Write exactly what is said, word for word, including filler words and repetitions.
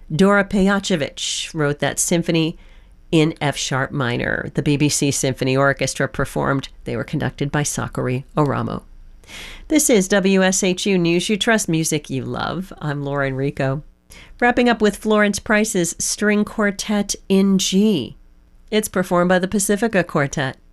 Dora Pejacevic wrote that symphony in F-sharp minor. The B B C Symphony Orchestra performed. They were conducted by Sakari Oramo. This is W S H U News You Trust, music you love. I'm Laura Enrico. Wrapping up with Florence Price's String Quartet in G. It's performed by the Pacifica Quartet.